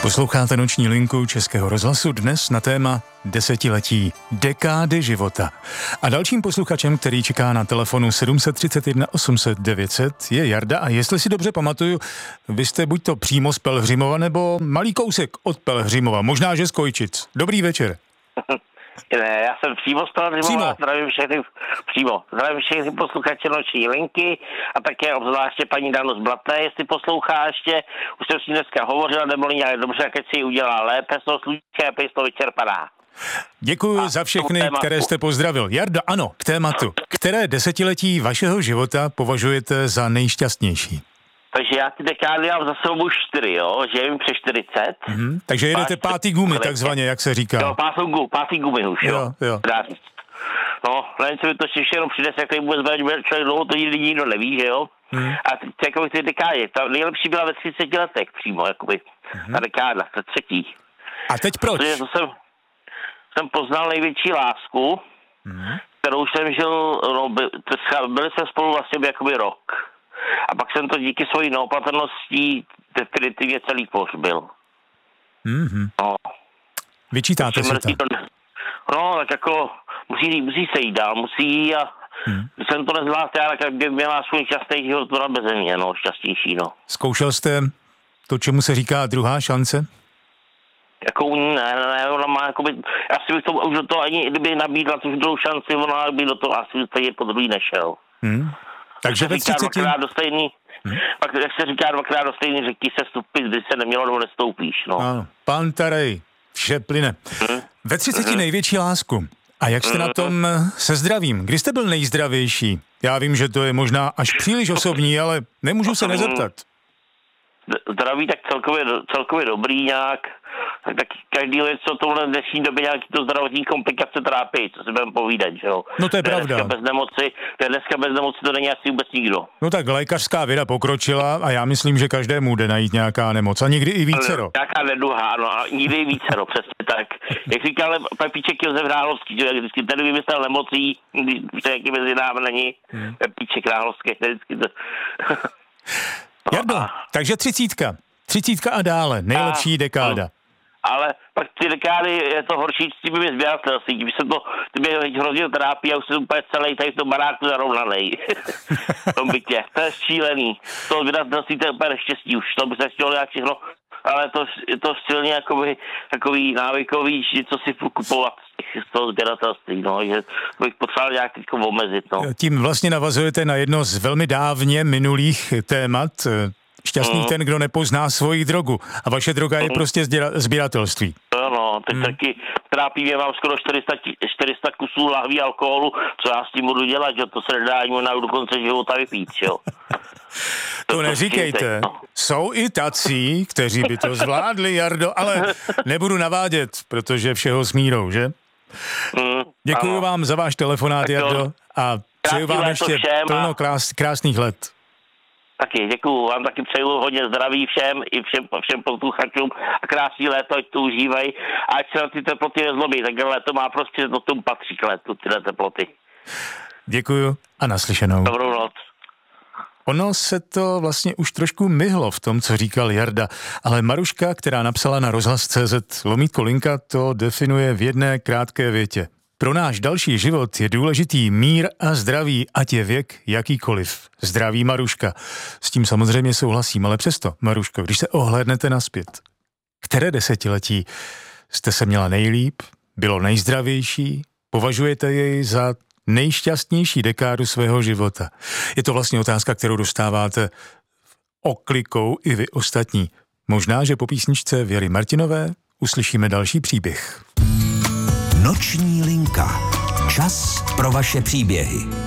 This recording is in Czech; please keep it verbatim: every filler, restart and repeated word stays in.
Posloucháte Noční linku Českého rozhlasu dnes na téma desetiletí, dekády života. A dalším posluchačem, který čeká na telefonu sedm tři jedna osm set devět set, je Jarda. A jestli si dobře pamatuju, vy jste buď to přímo z Pelhřimova, nebo malý kousek od Pelhřimova, možná že z Kojčic. Dobrý večer. Ne, já jsem přímo z Pelhřimova, zdravím všechny, přímo, zdravím všechny posluchače Noční linky a také obzvláště paní Danu z Blatné, jestli poslouchá ještě, už jsem s ní dneska hovořila, nebylo nějak dobře, jak si ji udělá lépe, z toho sluníčka, aby to vyčerpaná. Děkuji a za všechny, které jste pozdravil. Jardo, ano, k tématu. Které desetiletí vašeho života považujete za nejšťastnější? Takže já ty dekády mám za sebou čtyři, jo, že jim přes čtyřicet. Mm-hmm. Takže jedete pátý gumy, takzvaně, jak se říká. Jo, pátý gumy, pátý gumy už, jo. jo, jo. No, nevím, co by to ještě jenom přines, jak tady vůbec bude člověk dlouho, to nikdy nikdo neví, že jo. Mm. A ty, ty, ty dekády, ta nejlepší byla ve třiceti letech přímo, jakoby, mm-hmm. ta dekáda, ta třetí. A teď proč? Protože to jsem, jsem poznal největší lásku, mm. kterou jsem žil, no, by, byli jsme spolu vlastně jakoby rok. A pak jsem to díky svojí neopatrností definitivně celý pohřbil. Mm-hmm. No. Vyčítáte si to? No, tak jako musí, musí se jít dál, musí a mm. když jsem to nezvládl, tak by měla svůj šťastný život byla beze mě, no, šťastnější, no. Zkoušel jste to, čemu se říká druhá šance? Jako ne, ne, ona má jakoby, asi bych to už do toho ani, kdyby nabídla tu druhou šanci, ona by do toho asi stejně po druhý nešel. Mm. Takže ve třiceti... Dvakrát do stejný, hmm. pak, jak se říká, dvakrát do stejný řeky se stupit, když se nemělo, nebo nestoupíš, no. Ano, pán Tarej, vše plyne. Hmm. Ve třiceti hmm. největší lásku. A jak jste hmm. na tom se zdravím? Kdy jste byl nejzdravější? Já vím, že to je možná až příliš osobní, ale nemůžu se nezeptat. Zdraví tak celkově, celkově dobrý nějak, tak, tak každý věc, co tohle dnešní době nějaký to zdravotní komplikace trápí, co si budeme povídat, že jo. No to je pravda. Dneska bez nemoci, dneska bez nemoci to není asi vůbec nikdo. No tak lékařská věda pokročila a já myslím, že každému jde najít nějaká nemoc a někdy i vícero. Nějaká neduha, ano, a nikdy i vícero, přesně tak. Jak říkal Pepíček Josef Ráhlovský, že vždycky tady vymyslel nemocí, když jaký mezi námi není, hmm. Pepíček Ráhlovský, vždycky to... Jardo, takže třicítka. Třicítka a dále, nejlepší a, dekáda. Ale pak ty dekády je to horší s tím sběratelství. Když se to, ty mě hrozně trápí a už jsem úplně celý tady v tom baráku zarovnanej. V tom bytě. To je šílený. To sběratelství to je úplně neštěstí už. To by se chtělo nějak všechno, ale to, je to silně jakoby, takový návykový, co si kupovat z toho sběratelství, no, že bych potřeboval nějak teďko omezit, no. Tím vlastně navazujete na jedno z velmi dávně minulých témat. Šťastný mm. ten, kdo nepozná svoji drogu. A vaše droga mm. je prostě sběratelství. No, no, teď mm. taky trápí mě, mám skoro čtyři sta kusů lahví alkoholu, co já s tím budu dělat, že to se nedá ani na do konce života vypít, jo. To, to neříkejte. No. Jsou i tací, kteří by to zvládli, Jardo, ale nebudu navádět, protože všeho s mírou, že? Mm, Děkuji ano. vám za váš telefonát, Jardo, a přeju vám ještě plno krás, krásných let. Taky děkuju, vám taky přeju hodně zdraví všem, i všem, všem posluchačům a krásný léto, ať to užívají, ať se na ty teploty nezlobí, tak léto má prostě, to tomu patří k létu, tyhle teploty. Děkuju a naslyšenou. Dobrou noc. Ono se to vlastně už trošku myhlo v tom, co říkal Jarda, ale Maruška, která napsala na rozhlas tečka cé zet lomítko linka, to definuje v jedné krátké větě. Pro náš další život je důležitý mír a zdraví, ať je věk jakýkoliv. Zdraví Maruška. S tím samozřejmě souhlasím, ale přesto, Maruško, když se ohlédnete nazpět, které desetiletí jste se měla nejlíp, bylo nejzdravější, považujete jej za nejšťastnější dekádu svého života? Je to vlastně otázka, kterou dostáváte oklikou i vy ostatní. Možná, že po písničce Věry Martinové uslyšíme další příběh. Noční linka. Čas pro vaše příběhy.